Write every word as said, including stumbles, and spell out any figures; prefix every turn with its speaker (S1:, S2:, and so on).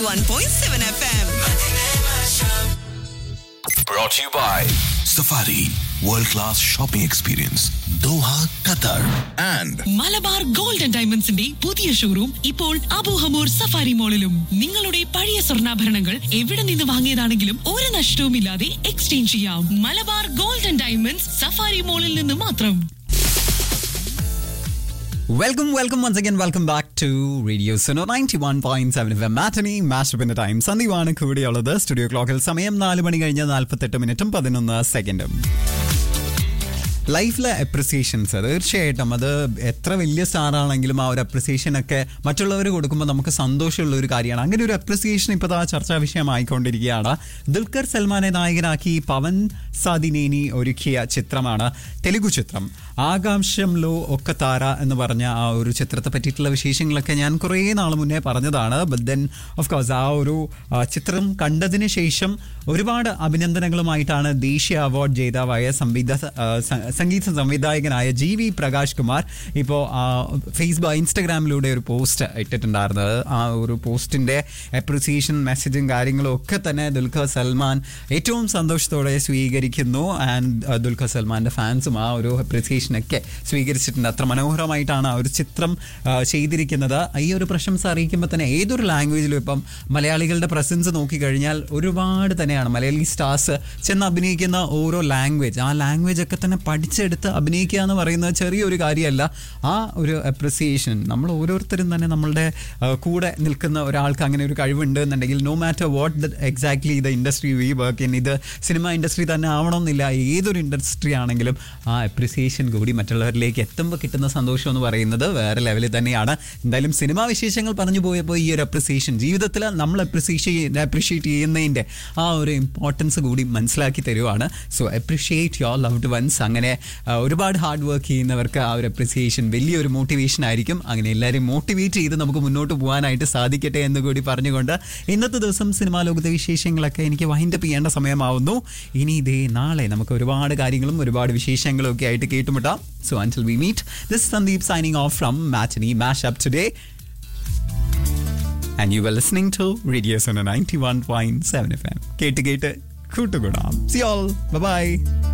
S1: ninety-one point seven F M.
S2: Brought to you by Safari World Class Shopping Experience Doha, Qatar and
S3: Malabar gold and ഡയമണ്ട്സിന്റെ പുതിയ showroom ഇപ്പോൾ Abu Hamour safari മോളിലും. നിങ്ങളുടെ പഴയ സ്വർണ്ണാഭരണങ്ങൾ എവിടെ നിന്ന് വാങ്ങിയതാണെങ്കിലും ഒരു നഷ്ടവുമില്ലാതെ എക്സ്ചേഞ്ച് ചെയ്യാം. Malabar gold and diamonds safari മോളിൽ നിന്ന് മാത്രം.
S4: Welcome, welcome once again. Welcome back to Radio Suno ninety-one point seven F M Matinee Mashup in the Time. സന്ദീപാണ് കൂടിയുള്ളത്. Studio ക്ലോക്കിൽ സമയം നാല് മണി കഴിഞ്ഞ് നാൽപ്പത്തെട്ട് മിനിറ്റും പതിനൊന്ന് സെക്കൻഡും. ലൈഫിലെ അപ്രിസിയേഷൻസ് തീർച്ചയായിട്ടും അത് എത്ര വലിയ സ്റ്റാറാണെങ്കിലും ആ ഒരു അപ്രിസിയേഷനൊക്കെ മറ്റുള്ളവർ കൊടുക്കുമ്പോൾ നമുക്ക് സന്തോഷമുള്ള ഒരു കാര്യമാണ്. അങ്ങനെ ഒരു അപ്രിസിയേഷൻ ഇപ്പോൾ ആ ചർച്ചാ വിഷയമായിക്കൊണ്ടിരിക്കുകയാണ്. ദുൽഖർ സൽമാനെ നായകനാക്കി പവൻ സാദിനേനി ഒരുക്കിയ ചിത്രമാണ് തെലുഗു ചിത്രം ആകാംക്ഷംലോ ഒക്കത്താര എന്ന് പറഞ്ഞ ആ ഒരു ചിത്രത്തെ പറ്റിയിട്ടുള്ള വിശേഷങ്ങളൊക്കെ ഞാൻ കുറേ നാൾ മുന്നേ പറഞ്ഞതാണ്. ബട്ട് ദെൻ ഓഫ് കോഴ്സ് ആ ഒരു ചിത്രം കണ്ടതിന് ശേഷം ഒരുപാട് അഭിനന്ദനങ്ങളുമായിട്ടാണ് ദേശീയ അവാർഡ് ജേതാവായ സംവിധ സംഗീത സംവിധായകനായ ജി വി പ്രകാശ് കുമാർ ഇപ്പോൾ ഫേസ്ബുക്ക് ഇൻസ്റ്റഗ്രാമിലൂടെ ഒരു പോസ്റ്റ് ഇട്ടിട്ടുണ്ടായിരുന്നത്. ആ ഒരു പോസ്റ്റിൻ്റെ അപ്രിസിയേഷൻ മെസ്സേജും കാര്യങ്ങളും ഒക്കെ തന്നെ ദുൽഖർ സൽമാൻ ഏറ്റവും സന്തോഷത്തോടെ സ്വീകരിക്കുന്നു. ആൻഡ് ദുൽഖർ സൽമാൻ്റെ ഫാൻസും ആ ഒരു അപ്രിസിയേഷനൊക്കെ സ്വീകരിച്ചിട്ടുണ്ട്. അത്ര മനോഹരമായിട്ടാണ് ആ ഒരു ചിത്രം ചെയ്തിരിക്കുന്നത്. ഈ ഒരു പ്രശംസ അറിയിക്കുമ്പോൾ തന്നെ ഏതൊരു ലാംഗ്വേജിലും ഇപ്പം മലയാളികളുടെ പ്രസൻസ് നോക്കിക്കഴിഞ്ഞാൽ ഒരുപാട് തന്നെയാണ് മലയാളി സ്റ്റാർസ് ചെന്ന് അഭിനയിക്കുന്ന ഓരോ ലാംഗ്വേജ് ആ ലാംഗ്വേജ് ഒക്കെ തന്നെ പഠിച്ചെടുത്ത് അഭിനയിക്കുക എന്ന് പറയുന്നത് ചെറിയൊരു കാര്യമല്ല. ആ ഒരു അപ്രിസിയേഷൻ നമ്മൾ ഓരോരുത്തരും തന്നെ നമ്മളുടെ കൂടെ നിൽക്കുന്ന ഒരാൾക്ക് അങ്ങനെ ഒരു കഴിവുണ്ട് എന്നുണ്ടെങ്കിൽ no matter what the exactly the industry V work in, ഇത് സിനിമ ഇൻഡസ്ട്രി തന്നെ ആവണമെന്നില്ല, ഏതൊരു ഇൻഡസ്ട്രി ആണെങ്കിലും ആ അപ്രിസിയേഷൻ കൂടി മറ്റുള്ളവരിലേക്ക് എത്തുമ്പോൾ കിട്ടുന്ന സന്തോഷം എന്ന് പറയുന്നത് വേറെ ലെവലിൽ തന്നെയാണ്. എന്തായാലും സിനിമാ വിശേഷങ്ങൾ പറഞ്ഞു പോയപ്പോൾ ഈ ഒരു അപ്രിസിയേഷൻ ജീവിതത്തിൽ നമ്മൾ അപ്രിസിയേറ്റ് അപ്രിഷിയേറ്റ് ചെയ്യുന്നതിൻ്റെ ആ ഒരു ഇമ്പോർട്ടൻസ് കൂടി മനസ്സിലാക്കി തരുവാണ്. So appreciate your loved once. അങ്ങനെ ഒരുപാട് ഹാർഡ് വർക്ക് ചെയ്യുന്നവർക്ക് ആ ഒരു അപ്രിസിയേഷൻ വലിയൊരു മോട്ടിവേഷൻ ആയിരിക്കും. അങ്ങനെ എല്ലാവരും മോട്ടിവേറ്റ് ചെയ്ത് നമുക്ക് മുന്നോട്ട് പോകാനായിട്ട് സാധിക്കട്ടെ എന്ന് കൂടി പറഞ്ഞുകൊണ്ട് ഇന്നത്തെ ദിവസം സിനിമാ ലോകത്തെ വിശേഷങ്ങളൊക്കെ എനിക്ക് വൈൻഡപ്പ് ചെയ്യേണ്ട സമയമാവുന്നു. ഇനി ഇതേ നാളെ നമുക്ക് ഒരുപാട് കാര്യങ്ങളും ഒരുപാട് വിശേഷങ്ങളും ഒക്കെ ആയിട്ട് കേട്ടുമുട്ടാം. So until we meet, this is Sandeep signing off from Matinee Mashup today. And you were listening to Radio Suno ninety-one point seven F M. കേട്ട് കേട്ട് കൂട്ടുകൂടാം. See you all. Bye bye.